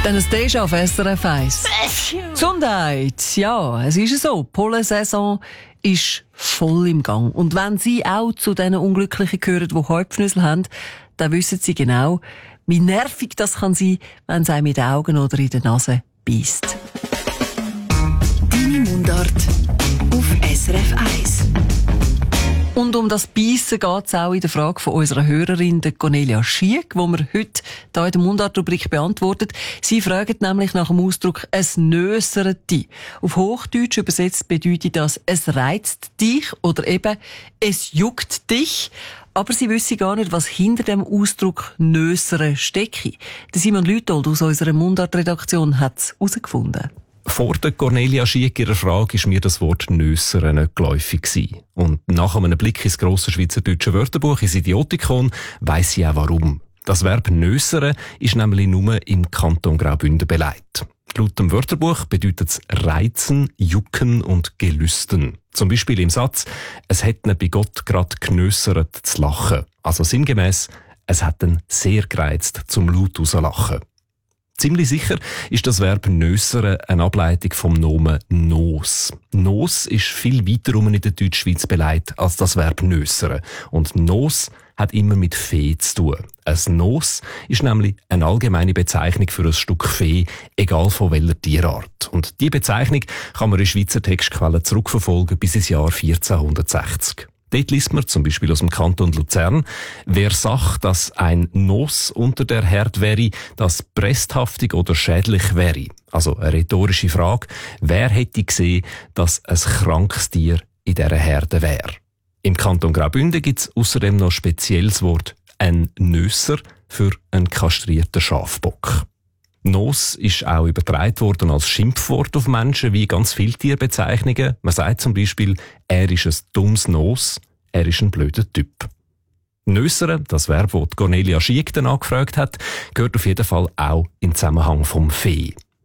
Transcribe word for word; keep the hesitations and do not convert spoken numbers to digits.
Dann ein Déjà auf S R F eins. Gesundheit! Ja, es ist so. Die Pollensaison ist voll im Gang. Und wenn Sie auch zu diesen Unglücklichen gehören, die Halbpfnüssel haben, dann wissen Sie genau, wie nervig das kann sein, wenn es einem in den Augen oder in der Nase beisst. Deine Mundart auf S R F eins. Und um das Beissen geht es auch in der Frage von unserer Hörerin, der Cornelia Schiek, die wir heute hier in der Mundart-Rubrik beantwortet. Sie fragt nämlich nach dem Ausdruck «es nöseret dich». Auf Hochdeutsch übersetzt bedeutet das «es reizt dich» oder eben «es juckt dich». Aber sie wissen gar nicht, was hinter dem Ausdruck «nösere» stecke. Der Simon Lütold aus unserer Mundart-Redaktion hat es herausgefunden. Vor der Cornelia Schiek ihrer Frage ist mir das Wort «nössere» nicht geläufig gewesen. Und nach einem Blick ins grosse schweizerdeutsche Wörterbuch, ins Idiotikon, weiss ich auch warum. Das Verb «nössere» ist nämlich nur im Kanton Graubünden beleidigt. Laut dem Wörterbuch bedeutet es reizen, jucken und gelüsten. Zum Beispiel im Satz «Es hat ihn bei Gott grad genösseret zu lachen». Also sinngemäss «Es hat ihn sehr gereizt zum laut rauslachen». Ziemlich sicher ist das Verb «nössere» eine Ableitung vom Nomen «nos». «Nos» ist viel weiter rum in der Deutschschweiz beleidigt als das Verb «nössere». Und «nos» hat immer mit Fee zu tun. Ein «nos» ist nämlich eine allgemeine Bezeichnung für ein Stück Fee, egal von welcher Tierart. Und diese Bezeichnung kann man in Schweizer Textquellen zurückverfolgen bis ins Jahr vierzehnhundertsechzig. Dort liest man zum Beispiel aus dem Kanton Luzern: Wer sagt, dass ein Nos unter der Herd wäre, das bresthaftig oder schädlich wäre. Also eine rhetorische Frage: Wer hätte gesehen, dass ein krankes Tier in dieser Herde wäre? Im Kanton Graubünden gibt es außerdem noch ein spezielles Wort, ein Nösser, für einen kastrierten Schafbock. Nos ist auch übertragen worden als Schimpfwort auf Menschen, wie ganz viele Tierbezeichnungen. Man sagt zum Beispiel, er ist ein dummes Nos, er ist ein blöder Typ. Nössere, das Verb, das Cornelia Schiek dann angefragt hat, gehört auf jeden Fall auch im Zusammenhang vom Fee.